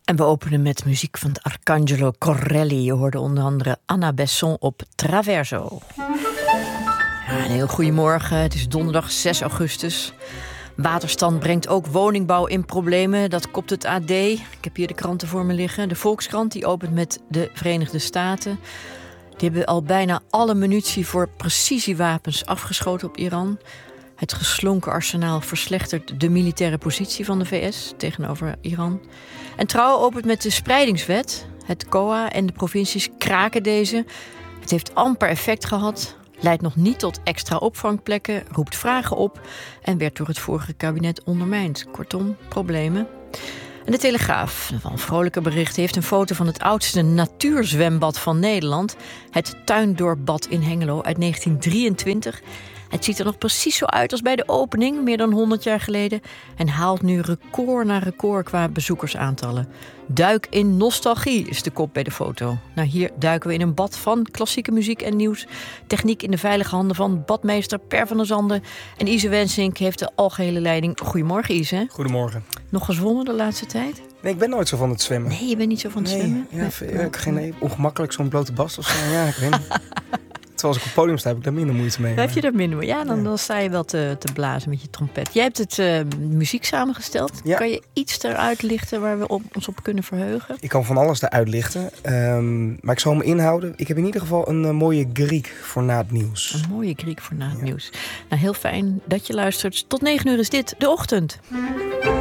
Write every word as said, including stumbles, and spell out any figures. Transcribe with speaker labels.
Speaker 1: En we openen met muziek van Arcangelo Corelli. Je hoorde onder andere Anna Besson op Traverso. Ja, een heel goedemorgen. Het is donderdag zes augustus. Waterstand brengt ook woningbouw in problemen. Dat kopt het A D. Ik heb hier de kranten voor me liggen. De Volkskrant die opent met de Verenigde Staten. Die hebben al bijna alle munitie voor precisiewapens afgeschoten op Iran. Het geslonken arsenaal verslechtert de militaire positie van de V S tegenover Iran. En Trouw opent met de spreidingswet. Het C O A en de provincies kraken deze. Het heeft amper effect gehad. Leidt nog niet tot extra opvangplekken, roept vragen op en werd door het vorige kabinet ondermijnd. Kortom, problemen. En de Telegraaf, van een vrolijke bericht, heeft een foto van het oudste natuurzwembad van Nederland. Het Tuindoorbad in Hengelo uit negentien drieëntwintig. Het ziet er nog precies zo uit als bij de opening, meer dan honderd jaar geleden. En haalt nu record na record qua bezoekersaantallen. Duik in nostalgie is de kop bij de foto. Nou, hier duiken we in een bad van klassieke muziek en nieuws. Techniek in de veilige handen van badmeester Per van der Zanden. En Ise Wensink heeft de algehele leiding. Goedemorgen, Ise.
Speaker 2: Goedemorgen.
Speaker 1: Nog gezwommen de laatste tijd?
Speaker 2: Nee, ik ben nooit zo van het zwemmen.
Speaker 1: Nee, je bent niet zo van het
Speaker 2: nee,
Speaker 1: zwemmen?
Speaker 2: Ja, nee, ja, ik geen ongemakkelijk zo'n blote bast of zo. Ja, ik weet niet. Terwijl als ik op het podium sta, heb ik daar minder moeite mee.
Speaker 1: Heb je er minder moeite? Ja, dan, ja. dan sta je wel te, te blazen met je trompet. Jij hebt het uh, muziek samengesteld. Ja. Kan je iets eruit lichten waar we op, ons op kunnen verheugen?
Speaker 2: Ik kan van alles eruit lichten. Um, maar ik zal me inhouden. Ik heb in ieder geval een uh, mooie Griek voor na het nieuws.
Speaker 1: Een mooie Griek voor na het ja. nieuws. Nou, heel fijn dat je luistert. Tot negen uur is dit De Ochtend.